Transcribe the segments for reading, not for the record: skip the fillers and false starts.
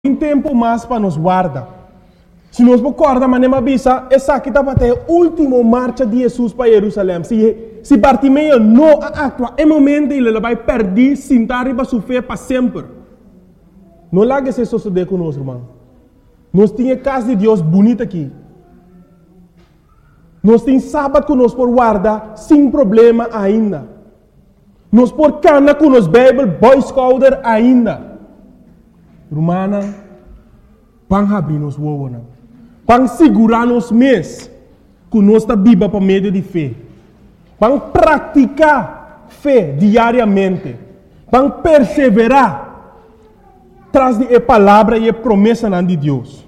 Tem tempo mais para nos guardar. Se nós recorda, mas nem avisa, essa aqui está até a última marcha de Jesus para Jerusalém. Se Bartimeu não atua, é momento ele vai perder, sentar e vai sofrer para sempre. Não larga esse suceder conosco, irmão. Nós temos a casa de Deus bonita aqui. Nós temos sábado conosco por guardar, sem problema ainda. Nós por cana com os Bible, Boy Scouter ainda. Romana, vão abrir nos ovos, vão segurar nos mês com nossa Bíblia por meio de fé. Vão praticar fé diariamente. Vão perseverar tras de a palavra e a promessa de Deus.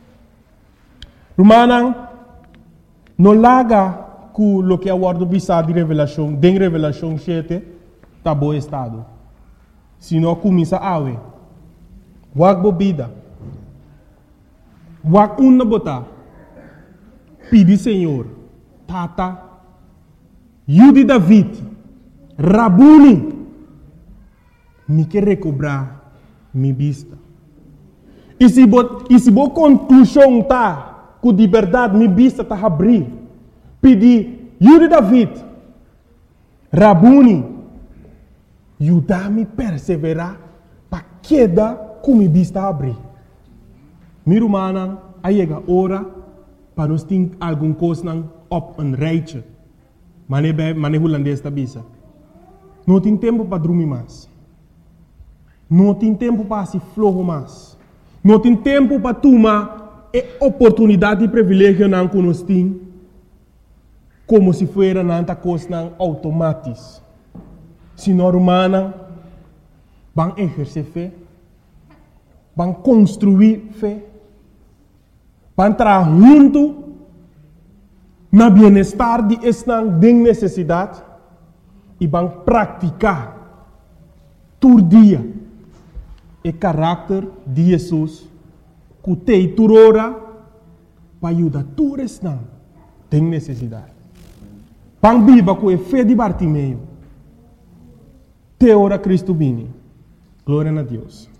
Romana, não larga com o que é o word visado de revelação, de revelação 7, está bom estado. Se não começa a ver. Wag bobida. Wag una bota. Pedi Senhor. Tata. Yudi David. Rabuni. Me quer recobrar minha vista. E se bo conclusão tá, com de verdade minha vista tá abrir. Pedi Yudi David. Rabuni. Yudar-me perseverar para queda como vista abrir. Meu irmão, aí chega a hora para nós ter alguma coisa op een rijtje. Mas holandês está bisa. Não tem tempo para dormir mais. Não tem tempo para se flojo mais. Não tem tempo para tomar a oportunidade e privilégio que nós temos como se fosse nanta coisa automática. Se não, irmã, vão exercer fé. Vão construir fé, vão entrar junto no bem-estar de esta necessidade e vão praticar todo dia o caráter de Jesus que tem turora para ajudar todos esta tem necessidade. Vão viver com a fé de Bartimeu. Te ora Cristo vini. Glória a Deus.